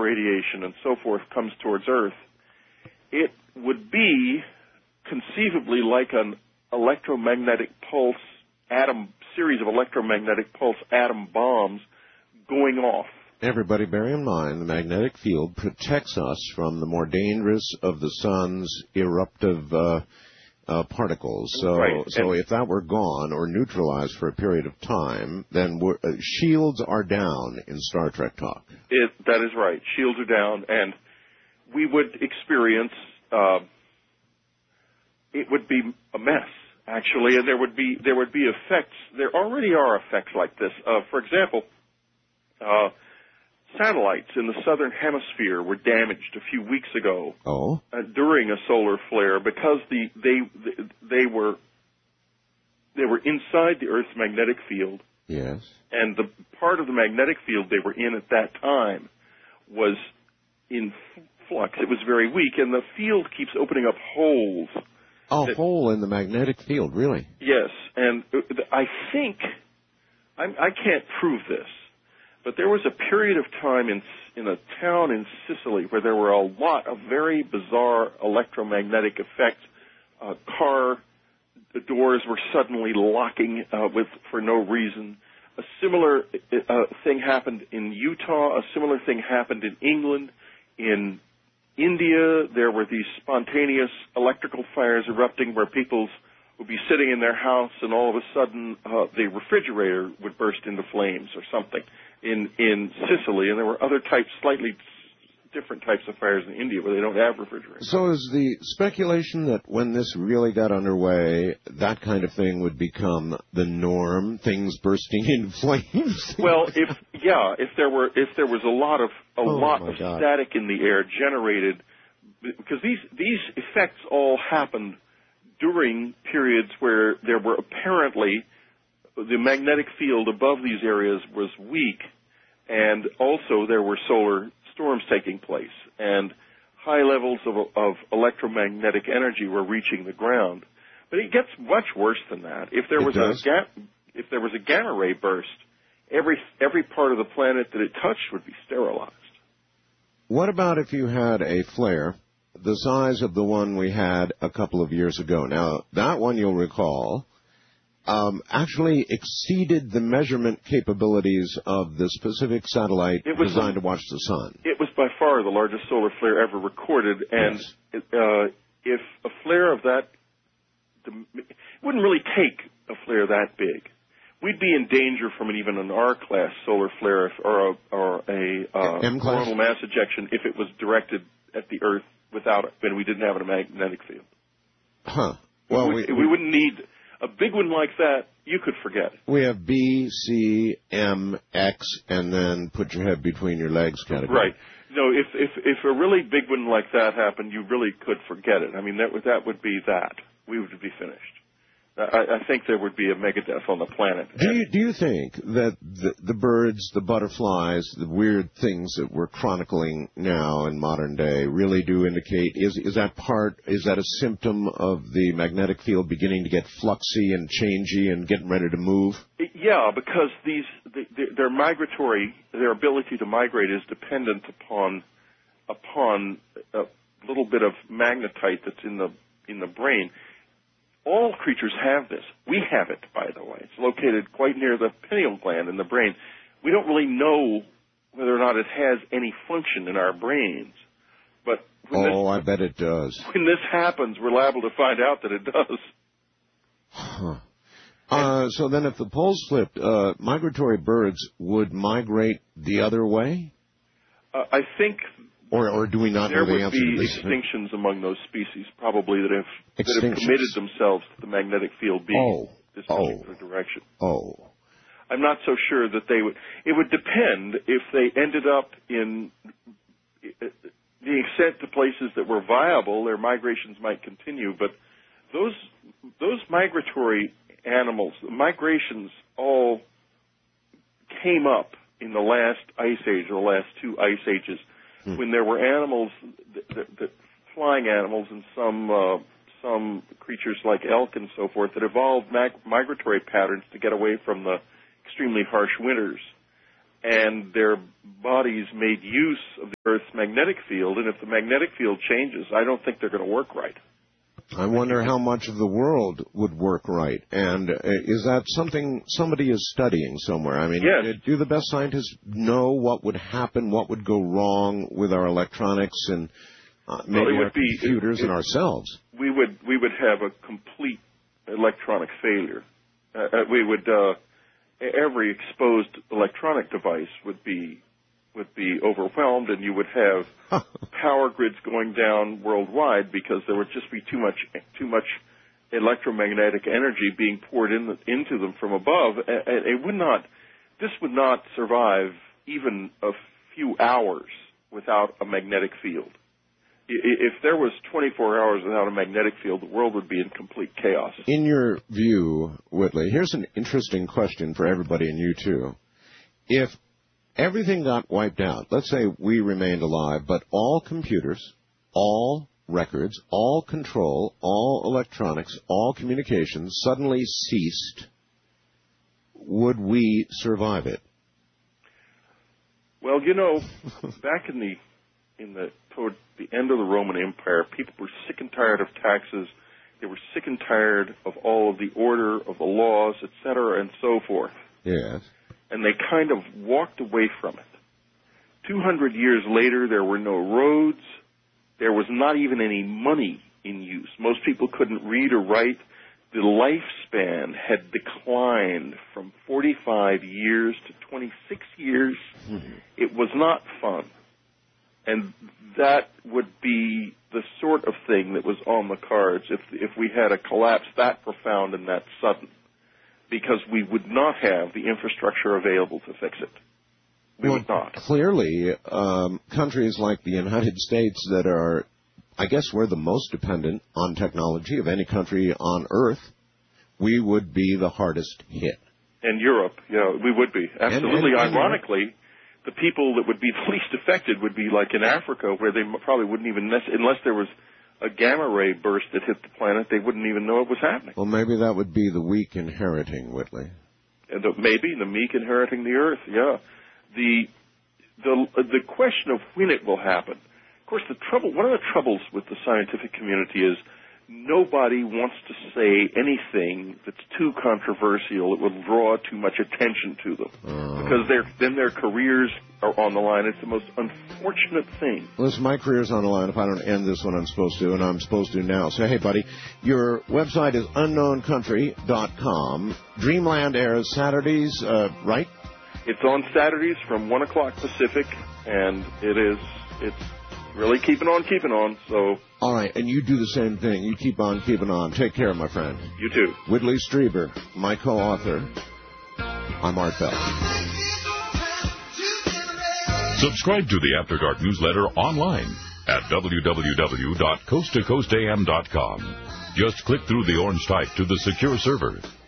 radiation and so forth comes towards Earth, it would be conceivably like an electromagnetic pulse series of electromagnetic pulse atom bombs going off. Everybody bear in mind the magnetic field protects us from the more dangerous of the sun's eruptive particles. So, right. So if that were gone or neutralized for a period of time, then shields are down in Star Trek talk. That is right. Shields are down, and we would experience, it would be a mess, actually, and there would be effects. There already are effects like this. For example, satellites in the southern hemisphere were damaged a few weeks ago during a solar flare because they were inside the Earth's magnetic field. Yes. And the part of the magnetic field they were in at that time was in flux. It was very weak, and the field keeps opening up holes. A hole in the magnetic field, really? Yes, and I think, I can't prove this, but there was a period of time in a town in Sicily where there were a lot of very bizarre electromagnetic effects. Car doors were suddenly locking for no reason. A similar thing happened in Utah. A similar thing happened in England. In India, there were these spontaneous electrical fires erupting where people would be sitting in their house and all of a sudden the refrigerator would burst into flames or something in Sicily. And there were other slightly different types of fires in India where they don't have refrigerators. So is the speculation that when this really got underway, that kind of thing would become the norm, things bursting into flames? Well, if there was a lot of static in the air generated, because these effects all happened during periods where there were apparently the magnetic field above these areas was weak, and also there were solar storms taking place, and high levels of electromagnetic energy were reaching the ground. But it gets much worse than that. If there was a gamma ray burst, every part of the planet that it touched would be sterilized. What about if you had a flare the size of the one we had a couple of years ago? Now, that one, you'll recall, actually exceeded the measurement capabilities of the specific satellite designed to watch the sun. It was by far the largest solar flare ever recorded, and yes. If a flare of that, it wouldn't really take a flare that big. We'd be in danger from even an R-class solar flare or a coronal mass ejection if it was directed at the Earth without it, and we didn't have a magnetic field. Huh. Well, we wouldn't need a big one like that. You could forget it. We have B, C, M, X, and then put your head between your legs category. Right. No, if a really big one like that happened, you really could forget it. I mean, that would be that. We would be finished. I think there would be a megadeath on the planet. Do you think that the birds, the butterflies, the weird things that we're chronicling now in modern day really do indicate, is that a symptom of the magnetic field beginning to get fluxy and changey and getting ready to move? Yeah, because their ability to migrate is dependent upon a little bit of magnetite that's in the brain. All creatures have this. We have it, by the way. It's located quite near the pineal gland in the brain. We don't really know whether or not it has any function in our brains. But I bet it does. When this happens, we're liable to find out that it does. Huh. So then if the poles flipped, migratory birds would migrate the other way? I think... Or do we not know the answer to this? There would be extinctions among those species, probably, that have committed themselves to the magnetic field being this particular direction. I'm not so sure that they would. It would depend if they ended up in being sent to places that were viable. Their migrations might continue, but those migratory animals, the migrations all came up in the last ice age, or the last two ice ages, when there were animals, flying animals, and some creatures like elk and so forth that evolved migratory patterns to get away from the extremely harsh winters, and their bodies made use of the Earth's magnetic field, and if the magnetic field changes, I don't think they're going to work right. I wonder how much of the world would work right, and is that something somebody is studying somewhere? I mean, yes. Do the best scientists know what would happen, what would go wrong with our electronics and maybe our computers and ourselves? We would have a complete electronic failure. Every exposed electronic device would be overwhelmed, and you would have power grids going down worldwide because there would just be too much electromagnetic energy being poured into them from above. And this would not survive even a few hours without a magnetic field. If there was 24 hours without a magnetic field, the world would be in complete chaos. In your view, Whitley, here's an interesting question for everybody and you too. If everything got wiped out, let's say we remained alive, but all computers, all records, all control, all electronics, all communications suddenly ceased, would we survive it? Well, back toward the end of the Roman Empire, people were sick and tired of taxes. They were sick and tired of all of the order of the laws, etc., and so forth. Yes. And they kind of walked away from it. 200 years later, there were no roads. There was not even any money in use. Most people couldn't read or write. The lifespan had declined from 45 years to 26 years. Mm-hmm. It was not fun. And that would be the sort of thing that was on the cards if we had a collapse that profound and that sudden, because we would not have the infrastructure available to fix it. We would not. Clearly, countries like the United States that are, I guess we're the most dependent on technology of any country on Earth, we would be the hardest hit. And Europe, we would be. Absolutely. Ironically, the people that would be the least affected would be like in Africa, where they probably wouldn't even, unless there was a gamma ray burst that hit the planet, they wouldn't even know it was happening. Well, maybe that would be the weak inheriting, Whitley. And maybe the meek inheriting the earth, yeah. The question of when it will happen. Of course, one of the troubles with the scientific community is nobody wants to say anything that's too controversial. It will draw too much attention to them because then their careers are on the line. It's the most unfortunate thing. Listen, my career's on the line if I don't end this when I'm supposed to, and I'm supposed to now. So, hey, buddy, your website is unknowncountry.com. Dreamland airs Saturdays, right? It's on Saturdays from 1 o'clock Pacific, and it's really keeping on, so... All right, and you do the same thing. You keep on keeping on. Take care, my friend. You too. Whitley Strieber, my co-author. I'm Art Bell. Subscribe to the After Dark newsletter online at www.coasttocoastam.com. Just click through the orange type to the secure server.